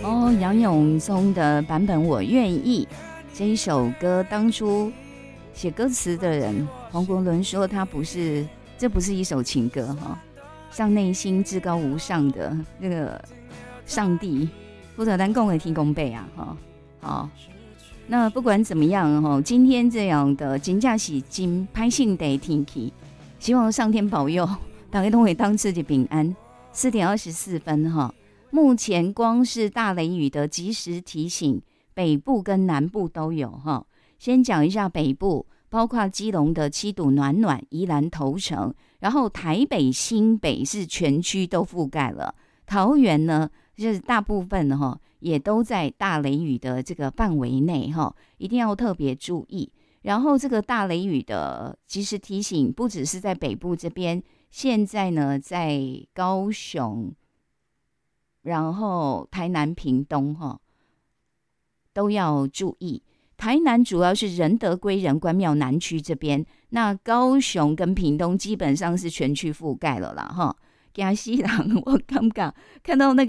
哦，杨永松的版本《我愿意》这一首歌，当初写歌词的人黄国伦说，这不是一首情歌哈，向内心至高无上的那个上帝，负责咱讲的天公伯啊哈。好，那不管怎么样哈，今天这样的真正是真歹势的天气，希望上天保佑，大家都会当自己平安。4:24哈。目前光是大雷雨的及时提醒，北部跟南部都有哈。先讲一下北部，包括基隆的七堵、暖暖、宜兰头城，然后台北、新北是全区都覆盖了。桃园呢，就是大部分哈也都在大雷雨的这个范围内哈，一定要特别注意。然后这个大雷雨的及时提醒，不只是在北部这边，现在呢在高雄。然后台南、屏东都要注意。台南主要是仁德、归仁、关庙南区这边，那高雄跟屏东基本上是全区覆盖了啦哈。惊死人！我感觉看到那个。